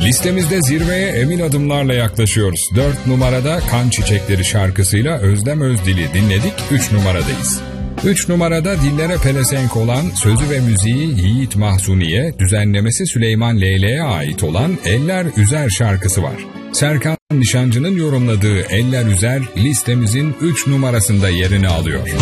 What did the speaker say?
Listemizde zirveye emin adımlarla yaklaşıyoruz. 4 numarada Kan Çiçekleri şarkısıyla Özlem Özdil'i dinledik, 3 numaradayız. 3 numarada dillere pelesenk olan, sözü ve müziği Yiğit Mahzuni'ye, düzenlemesi Süleyman Leyle'ye ait olan Eller Üzer şarkısı var. Serkan Nişancı'nın yorumladığı Eller Üzer listemizin 3 numarasında yerini alıyor.